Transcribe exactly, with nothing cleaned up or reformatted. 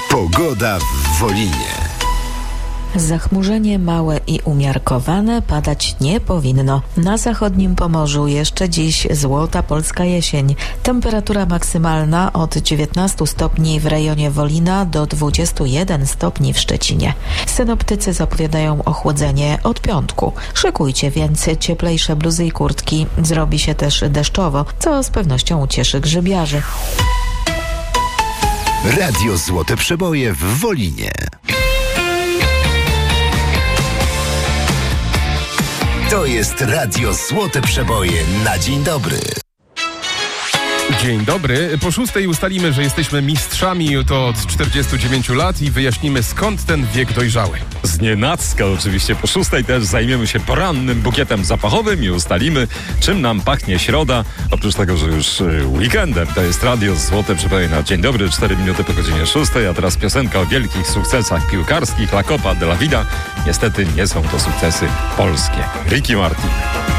Pogoda w Wolinie. Zachmurzenie małe i umiarkowane, padać nie powinno. Na zachodnim Pomorzu jeszcze dziś złota polska jesień. Temperatura maksymalna od dziewiętnastu stopni w rejonie Wolina do dwudziestu jeden stopni w Szczecinie. Synoptycy zapowiadają ochłodzenie od piątku. Szykujcie więc cieplejsze bluzy i kurtki. Zrobi się też deszczowo, co z pewnością ucieszy grzybiarzy. Radio Złote Przeboje w Wolinie. To jest Radio Złote Przeboje na dzień dobry. Dzień dobry. Po szóstej ustalimy, że jesteśmy mistrzami to od czterdziestu dziewięciu lat i wyjaśnimy, skąd ten wiek dojrzały. Znienacka oczywiście. Po szóstej też zajmiemy się porannym bukietem zapachowym i ustalimy, czym nam pachnie środa. Oprócz tego, że już weekendem. To jest Radio Złote Przeboje na dzień dobry. Cztery minuty po godzinie szóstej, a teraz piosenka o wielkich sukcesach piłkarskich La Copa de la Vida. Niestety nie są to sukcesy polskie. Ricky Martin.